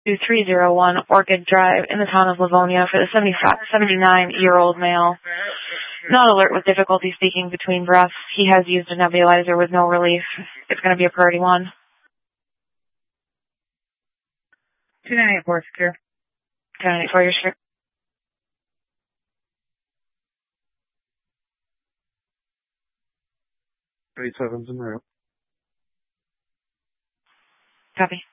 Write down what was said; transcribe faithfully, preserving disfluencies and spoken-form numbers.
two three zero one Orchid Drive in the town of Livonia for the seventy-nine-year-old male. Not alert with difficulty speaking between breaths. He has used a nebulizer with no relief. It's going to be a priority one. two nine eight four, secure. two nine eight four, you're secure. eight seven's en route. Copy.